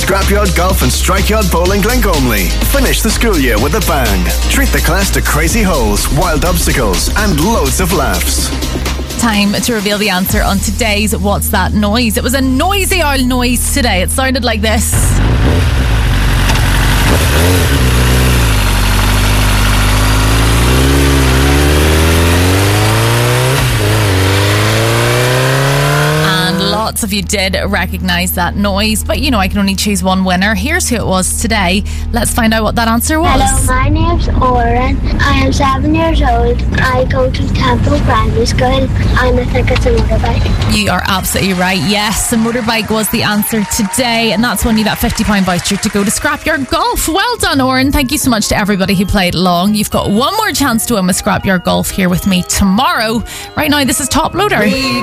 Scrapyard Golf and Strikeyard Bowling Glengomley. Finish the school year with a bang. Treat the class to crazy holes, wild obstacles and loads of laughs. Time to reveal the answer on today's What's That Noise? It was a noisy old noise today. It sounded like this. Lots of you did recognise that noise, but you know I can only choose one winner. Here's who it was today. Let's find out what that answer was. Hello, my name's Oren. I am 7 years old. I go to Temple Primary School and I think it's a motorbike. You are absolutely right. Yes, a motorbike was the answer today, and that's won you that £50 voucher to go to Scrapyard Golf. Well done, Oren. Thank you so much to everybody who played along. You've got one more chance to win with Scrapyard Golf here with me tomorrow. Right now, this is Top Loader.